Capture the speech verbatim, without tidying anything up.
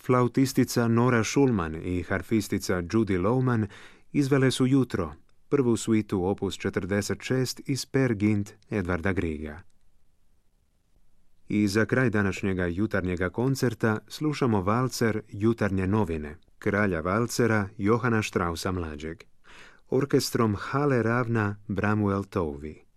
Flautistica Nora Schulman i harfistica Judy Lowman izvele su Jutro, prvu suitu opus četrdeset šest iz Per Gynt Edvarda Grieга. I za kraj današnjega jutarnjega koncerta slušamo valcer Jutarnje novine, kralja valcera Johana Straussa mlađeg, orkestrom Hale Ravna Bramuel Tovey.